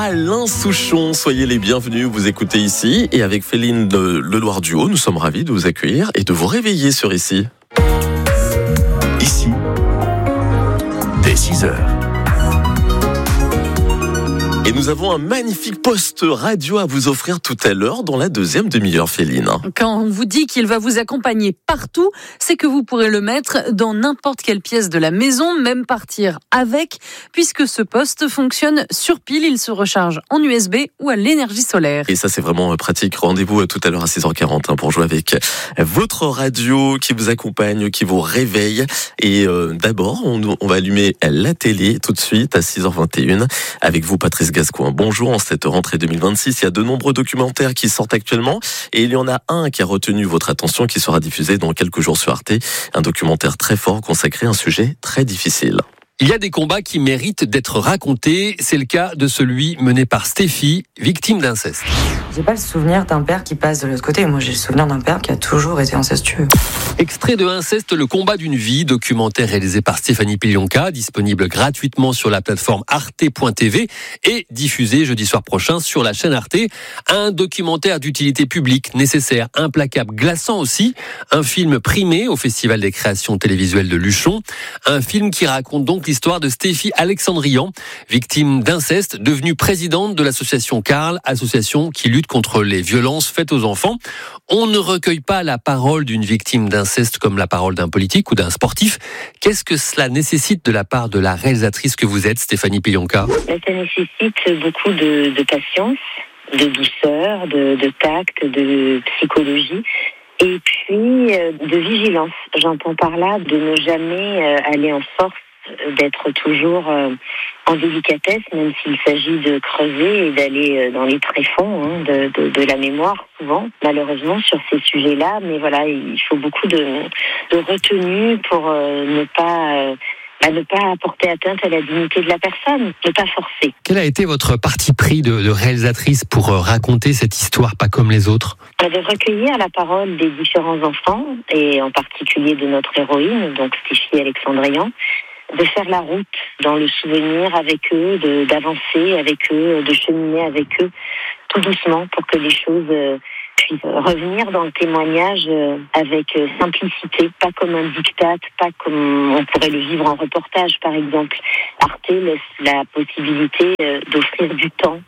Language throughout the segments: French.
Alain Souchon, soyez les bienvenus, vous écoutez ici. Et avec Féline Le Loir du Haut, nous sommes ravis de vous accueillir et de vous réveiller sur ici. Ici, dès 6h. Et nous avons un magnifique poste radio à vous offrir tout à l'heure dans la deuxième demi-heure, Féline. Quand on vous dit qu'il va vous accompagner partout, c'est que vous pourrez le mettre dans n'importe quelle pièce de la maison, même partir avec, puisque ce poste fonctionne sur pile, il se recharge en USB ou à l'énergie solaire. Et ça, c'est vraiment pratique. Rendez-vous tout à l'heure à 6h40 pour jouer avec votre radio qui vous accompagne, qui vous réveille. Et d'abord, on va allumer la télé tout de suite à 6h21 avec vous, Patrice Gascoin. Bonjour, en cette rentrée 2026, il y a de nombreux documentaires qui sortent actuellement et il y en a un qui a retenu votre attention qui sera diffusé dans quelques jours sur Arte. Un documentaire très fort consacré à un sujet très difficile. Il y a des combats qui méritent d'être racontés. C'est le cas de celui mené par Stéphie, victime d'inceste. J'ai pas le souvenir d'un père qui passe de l'autre côté. Moi, j'ai le souvenir d'un père qui a toujours été incestueux. Extrait de Inceste, le combat d'une vie, documentaire réalisé par Stéphanie Pilionka, disponible gratuitement sur la plateforme arte.tv et diffusé jeudi soir prochain sur la chaîne Arte. Un documentaire d'utilité publique, nécessaire, implacable, glaçant aussi. Un film primé au Festival des créations télévisuelles de Luchon. Un film qui raconte donc l'histoire de Stéphie Alexandrian, victime d'inceste, devenue présidente de l'association Carl, association qui lutte contre les violences faites aux enfants. On ne recueille pas la parole d'une victime d'inceste comme la parole d'un politique ou d'un sportif. Qu'est-ce que cela nécessite de la part de la réalisatrice que vous êtes, Stéphanie Pilionka ? Ça nécessite beaucoup de patience, de douceur, de tact, de psychologie. Et puis de vigilance. J'entends par là de ne jamais aller en force, d'être toujours en délicatesse, même s'il s'agit de creuser et d'aller dans les tréfonds de la mémoire, souvent, malheureusement, sur ces sujets-là. Mais voilà, il faut beaucoup de retenue pour ne pas apporter atteinte à la dignité de la personne, ne pas forcer. Quel a été votre parti pris de réalisatrice pour raconter cette histoire pas comme les autres ? De recueillir la parole des différents enfants, et en particulier de notre héroïne, donc Stéphie Alexandrian, de faire la route dans le souvenir avec eux, d'avancer avec eux, de cheminer avec eux tout doucement pour que les choses puissent revenir dans le témoignage avec simplicité, pas comme un diktat, pas comme on pourrait le vivre en reportage par exemple. Arte laisse la possibilité d'offrir du temps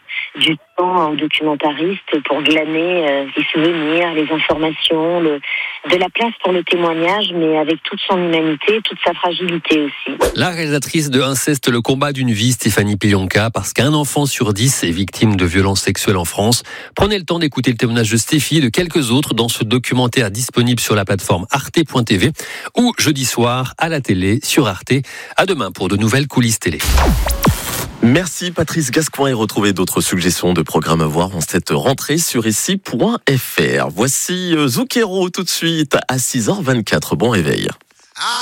en documentariste pour glaner les souvenirs, les informations, de la place pour le témoignage, mais avec toute son humanité, toute sa fragilité aussi. La réalisatrice de Inceste, le combat d'une vie, Stéphanie Pilionka, parce qu'un enfant sur 10 est victime de violences sexuelles en France. Prenez le temps d'écouter le témoignage de Stéphie et de quelques autres dans ce documentaire disponible sur la plateforme arte.tv ou jeudi soir à la télé sur Arte. À demain pour de nouvelles coulisses télé. Merci Patrice Gascoin et retrouvez d'autres suggestions de programmes à voir en cette rentrée sur ici.fr. Voici Zucchero tout de suite à 6h24. Bon réveil.